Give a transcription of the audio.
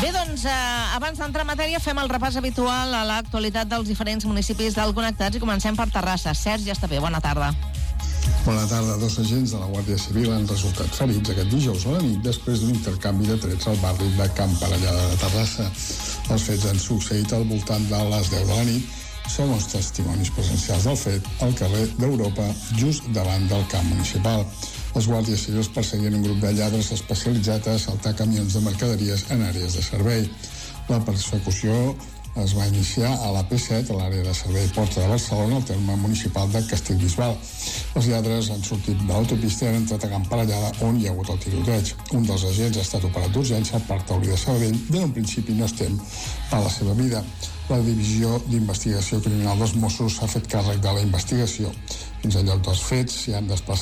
Bé, doncs, abans d'entrar en matèria, fem el repàs habitual a l'actualitat dels diferents municipis del Connectats i comencem per Terrassa. Sergi Estapé, bona tarda. Bona tarda. 2 agents de la Guàrdia Civil han resultat ferits aquest dijous a la nit després d'un intercanvi de trets al barri de Can Parellada de Terrassa. Els fets han succeït al voltant de les 10 de la nit, segons testimonis presencials del fet, al carrer d'Europa, just davant del camp municipal. Els guàrdies civils perseguien un grup de lladres especialitzat a assaltar camions de mercaderies en àrees de servei. La persecució es va iniciar a la P7, a l'àrea de servei Porta de Barcelona, al terme municipal de Castellbisbal. Els lladres han sortit de l'autopista i han entrat a Can Parellada, on hi ha hagut el tiroteig. Un dels agents ha estat operat d'urgència al Parc Taulí de Sabadell i en un principi no es tem per la seva vida. La Divisió d'Investigació Criminal dels Mossos s'ha fet càrrec de la investigació. Fins al lloc dels fets s'hi han desplaçat